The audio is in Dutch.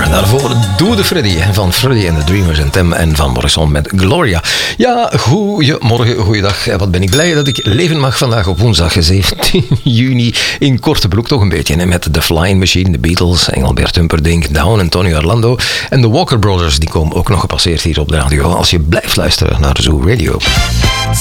Daarvoor Doe de Freddy van Freddy and the Dreamers en Tim en Van Morrison met Gloria. Ja, goeiemorgen, goeiedag. Wat ben ik blij dat ik leven mag vandaag op woensdag 17 juni in korte broek toch een beetje. Hè, met The Flying Machine, de Beatles, Engelbert Humperdinck, Down en Tony Orlando. En de Walker Brothers, die komen ook nog gepasseerd hier op de radio. Als je blijft luisteren naar Zoo Radio.